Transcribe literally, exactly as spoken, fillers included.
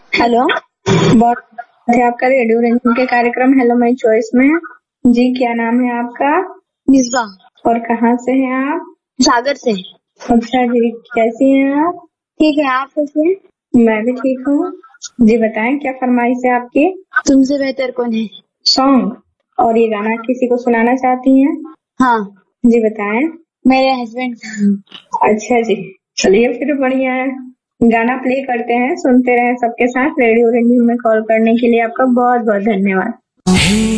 Hello, बहुत है आपका रेडियो रंजन के कार्यक्रम हेलो माय चॉइस में। जी, क्या नाम है आपका? मिसबा। और कहाँ से हैं आप? सागर से। अच्छा जी, कैसी हैं आप? ठीक है, आप कैसे हैं? मैं भी ठीक हूँ। जी बताएं, क्या फरमाइश है आपकी? तुमसे बेहतर कौन है? सॉन्ग। और ये गाना किसी को सुनाना चाहती हैं? हाँ, जी बताएं। मेरे हस्बैंड। अच्छा जी, चलिए फिर बढ़िया है। गाना प्ले करते हैं, सुनते रहें सबके साथ। रेडियो रंजन में कॉल करने के लिए आपका बहुत बहुत धन्यवाद।